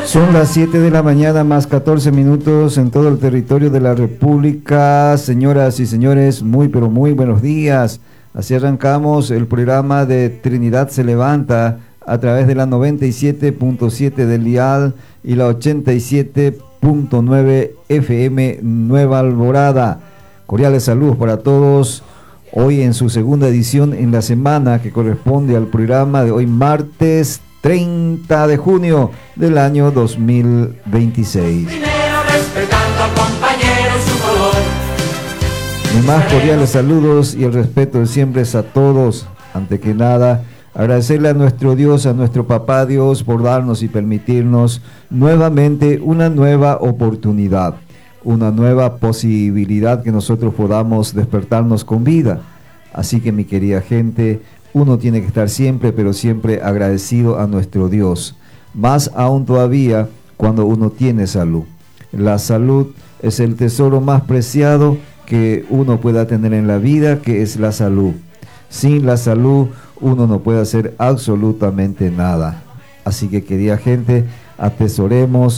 Son las 7 de la mañana más 14 minutos en todo el territorio de la República. Señoras y señores, muy pero muy buenos días. Así arrancamos el programa de Trinidad se levanta a través de la 97.7 del dial y la 87.9 FM Nueva Alborada. Cordiales saludos para todos. Hoy en su segunda edición en la semana que corresponde al programa de hoy martes 30 de junio del año 2026. Mis más cordiales saludos y el respeto de siempre es a todos. Ante que nada, agradecerle a nuestro Dios, a nuestro Papá Dios por darnos y permitirnos nuevamente una nueva oportunidad, una nueva posibilidad que nosotros podamos despertarnos con vida. Así que mi querida gente, uno tiene que estar siempre, pero siempre agradecido a nuestro Dios. Más aún todavía cuando uno tiene salud. La salud es el tesoro más preciado que uno pueda tener en la vida, que es la salud. Sin la salud uno no puede hacer absolutamente nada. Así que querida gente, atesoremos